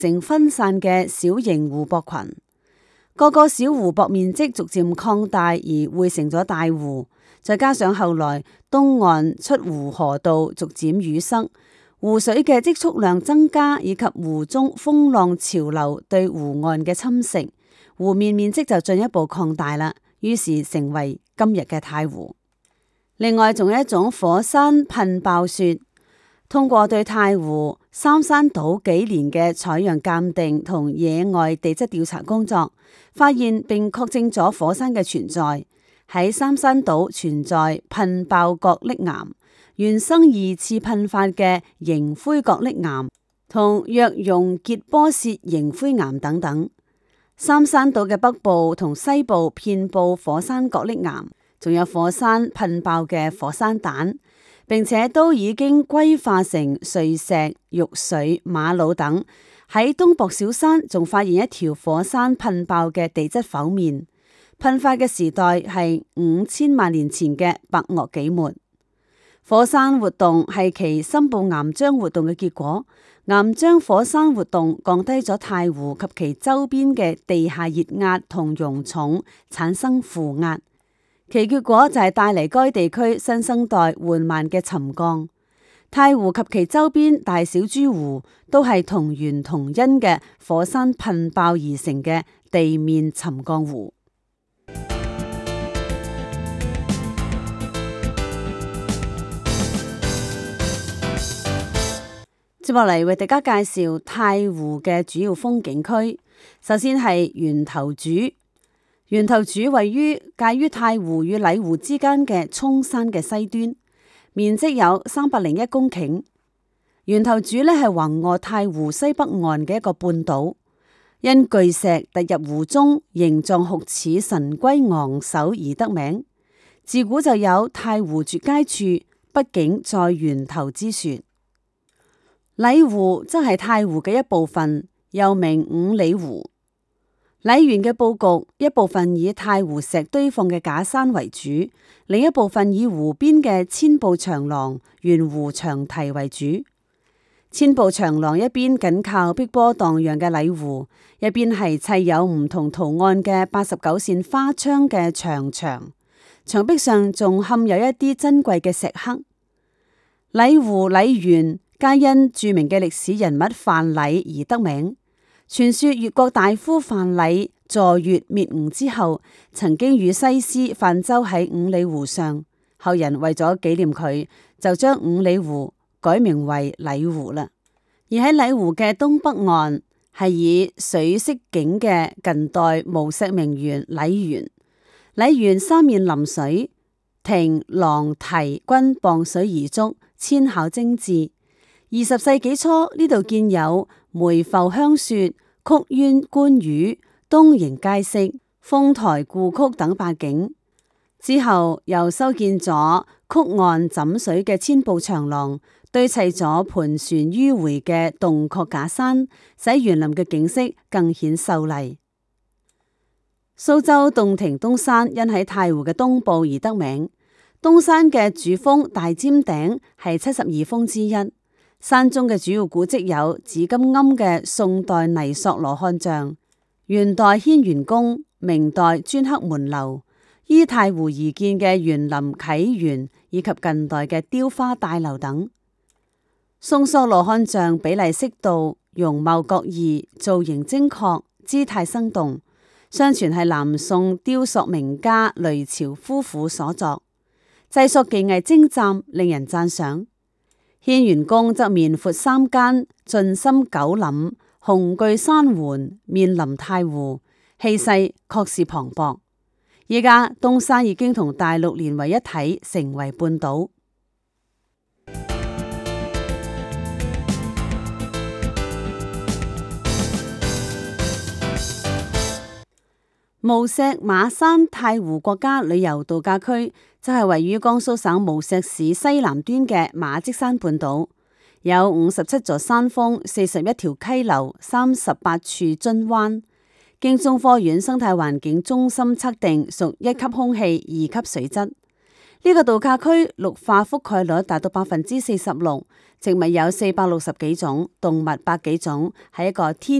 成分散嘅小型湖泊群。各個小湖泊面積逐漸擴大而匯成咗大湖，再加上後來東岸出湖河道逐漸淤塞，湖水嘅積蓄量增加，以及湖中風浪潮流對湖岸嘅侵蝕，湖面面積就進一步擴大啦，於是成為今日嘅太湖。另外仲有一種火山噴爆雪，通過對太湖三山島幾年嘅採樣鑑定同野外地質調查工作，發現並確證咗火山嘅存在。喺三山島存在噴爆角礫岩、原生二次噴發嘅凝灰角礫岩同藥溶結波屑凝灰岩等等。三山島嘅北部同西部遍佈火山角礫岩，仲有火山噴爆嘅火山彈，並且都已經歸化成碎石、玉水、瑪瑙等。喺東博小山仲發現一條火山噴爆嘅地質剖面，噴發嘅時代係5000萬年前嘅白堊紀末。火山活動係其深部岩漿活動嘅結果，岩漿火山活動降低咗太湖及其周邊嘅地下熱壓同熔重，產生負壓，其結果就係帶嚟該地區新生代緩慢嘅沉降。太湖及其周邊大小諸湖都係同源同因嘅火山噴爆而成嘅地面沉降湖。接落嚟為大家介紹太湖嘅主要風景區。首先係源頭渚，源頭渚位於介於太湖與禮湖之間嘅涌山嘅西端，面積有301公頃。源頭渚呢係橫臥太湖西北岸嘅一個半島，因巨石突入湖中，形狀酷似神龜昂首而得名。自古就有太湖絕佳處，畢竟在源頭之說。禮湖則係太湖嘅一部分，又名五里湖。禮園嘅佈局，一部分以太湖石堆放嘅假山為主，另一部分以湖邊嘅千步長廊、圓弧長堤為主。千步長廊一邊緊靠碧波蕩漾嘅禮湖，一邊係砌有唔同圖案嘅89扇花窗嘅長牆，牆壁上仲嵌有一啲珍貴嘅石刻。禮湖禮園皆因著名嘅歷史人物范蠡而得名。傳說越國大夫范蠡坐越滅吳之後，曾經與西施泛舟喺五里湖上，後人為咗紀念佢，就將五里湖改名為禮湖啦。而喺禮湖嘅東北岸，係以水色景嘅近代無錫名園禮園。禮園三面臨水，亭廊堤均傍水而築，纖巧精緻。20世紀初，呢度建有梅浮香雪、曲淵觀魚、東瀛佳色、豐台故曲等8景。之後又修建咗曲岸枕水嘅千步長廊，堆砌咗盤旋迂迴嘅洞壑假山，使園林嘅景色更顯秀麗。蘇州洞庭東山因喺太湖嘅東部而得名。東山嘅主峰大尖頂係72峰之一。山中嘅主要古蹟有紫金庵嘅宋代泥塑羅漢像、元代軒轅宮、明代鐫刻門樓、依太湖而建嘅園林啟園，以及近代嘅雕花大樓等。宋塑羅漢像比例適度，容貌各異，造型精確，姿態生動，相傳係南宋雕塑名家雷朝夫婦所作，製塑技藝精湛，令人讚賞。軒轅宮則面闊3間，盡深九嶺，雄踞山環，面臨太湖，氣勢確是磅礴。依家東山已經同大陸連為一體，成為半島。無錫馬山太湖國家旅遊度假區就係位於江蘇省無錫市西南端嘅馬跡山半島，有57座山峰、41條溪流、38處津灣，經中科院生態環境中心測定屬1級空氣、2級水質。 呢個度假區綠化覆蓋率達到46%，植物有460幾種，動物百幾種，係一個天